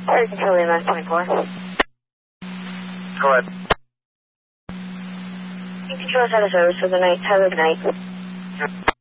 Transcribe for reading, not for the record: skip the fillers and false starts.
Air Control 11.4. Go ahead. Control is out of service for the night. Have a good night.